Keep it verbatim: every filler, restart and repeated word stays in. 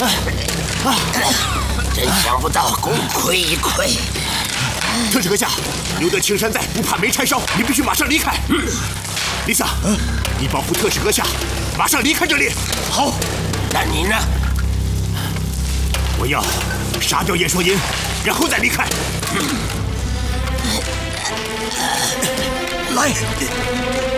真想不到功亏一篑。 特使阁下，留得青山在，不怕没柴烧。你必须马上离开。嗯，丽萨，你保护特使阁下，马上离开这里。 好，那你呢？ 我要杀掉叶双银，然后再离开。 来。